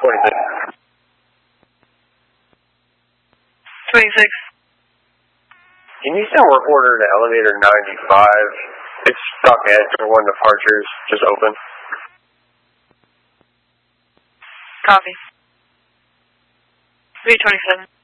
26. 26. Can you send work order to elevator 95? It's stuck at door 1 departures, just open. Copy. 327.